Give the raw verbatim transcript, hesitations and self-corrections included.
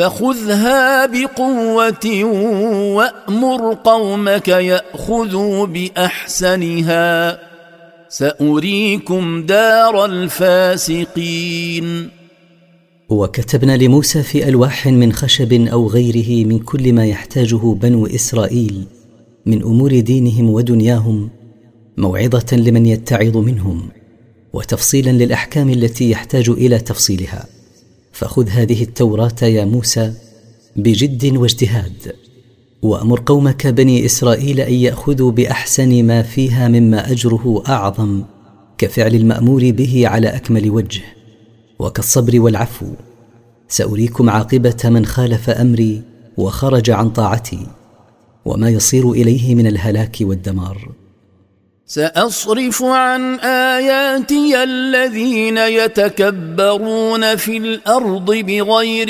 فخذها بقوة وأمر قومك يأخذوا بأحسنها سأريكم دار الفاسقين. وكتبنا لموسى في ألواح من خشب أو غيره من كل ما يحتاجه بنو إسرائيل من أمور دينهم ودنياهم، موعظة لمن يتعظ منهم، وتفصيلا للأحكام التي يحتاج إلى تفصيلها. فخذ هذه التوراة يا موسى بجد واجتهاد، وأمر قومك بني إسرائيل أن يأخذوا بأحسن ما فيها مما أجره أعظم، كفعل المأمور به على أكمل وجه، وكالصبر والعفو. سأريكم عاقبة من خالف أمري وخرج عن طاعتي، وما يصير إليه من الهلاك والدمار. سأصرف عن آياتي الذين يتكبرون في الأرض بغير